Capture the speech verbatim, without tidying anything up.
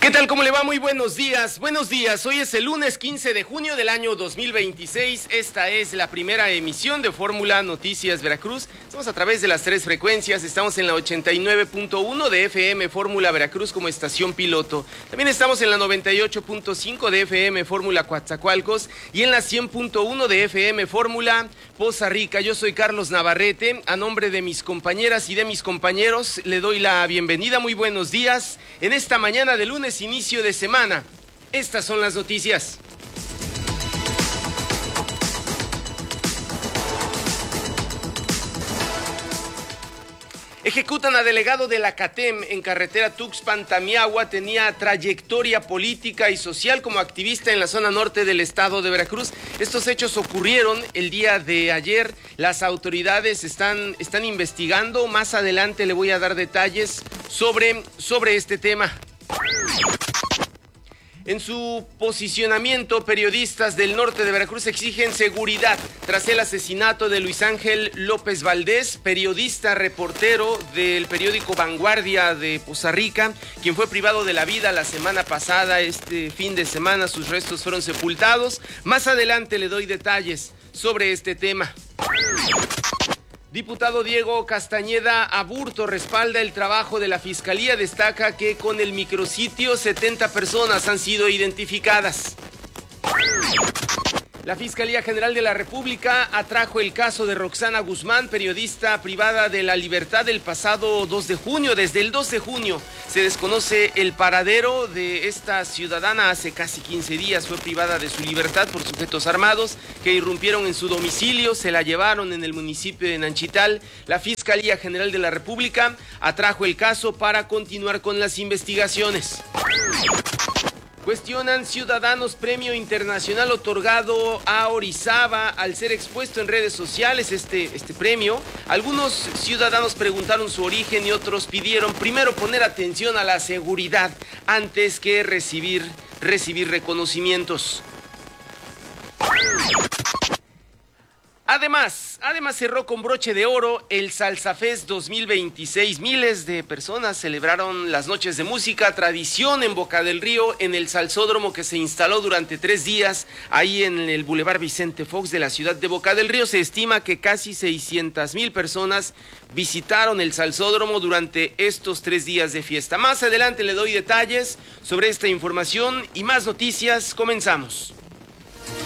¿Qué tal? ¿Cómo le va? Muy buenos días. Buenos días. Hoy es el lunes quince de junio del año dos mil veintiséis. Esta es la primera emisión de Fórmula Noticias Veracruz. Estamos a través de las tres frecuencias. Estamos en la ochenta y nueve punto uno de F M Fórmula Veracruz como estación piloto. También estamos en la noventa y ocho punto cinco de F M Fórmula Coatzacoalcos y en la cien punto uno de F M Fórmula Poza Rica. Yo soy Carlos Navarrete. A nombre de mis compañeras y de mis compañeros le doy la bienvenida. Muy buenos días. En esta mañana de lunes, inicio de semana. Estas son las noticias. Ejecutan a delegado de la CATEM en carretera Tuxpan-Tamiahua. Tenía trayectoria política y social como activista en la zona norte del estado de Veracruz. Estos hechos ocurrieron el día de ayer. Las autoridades están, están investigando. Más adelante le voy a dar detalles sobre, sobre este tema. En su posicionamiento, periodistas del norte de Veracruz exigen seguridad tras el asesinato de Luis Ángel López Valdés, periodista reportero del periódico Vanguardia de Poza Rica, quien fue privado de la vida la semana pasada. Este fin de semana sus restos fueron sepultados. Más adelante le doy detalles sobre este tema. Diputado Diego Castañeda Aburto respalda el trabajo de la Fiscalía. Destaca que con el micrositio setenta personas han sido identificadas. La Fiscalía General de la República atrajo el caso de Roxana Guzmán, periodista privada de la libertad el pasado dos de junio. Desde el dos de junio se desconoce el paradero de esta ciudadana. Hace casi quince días fue privada de su libertad por sujetos armados que irrumpieron en su domicilio, se la llevaron en el municipio de Nanchital. La Fiscalía General de la República atrajo el caso para continuar con las investigaciones. Cuestionan ciudadanos premio internacional otorgado a Orizaba al ser expuesto en redes sociales este, este premio. Algunos ciudadanos preguntaron su origen y otros pidieron primero poner atención a la seguridad antes que recibir, recibir reconocimientos. Además, además cerró con broche de oro el Salsa Fest dos mil veintiséis. Miles de personas celebraron las noches de música, tradición en Boca del Río, en el salsódromo que se instaló durante tres días ahí en el Boulevard Vicente Fox de la ciudad de Boca del Río. Se estima que casi seiscientas mil personas visitaron el salsódromo durante estos tres días de fiesta. Más adelante le doy detalles sobre esta información y más noticias. Comenzamos.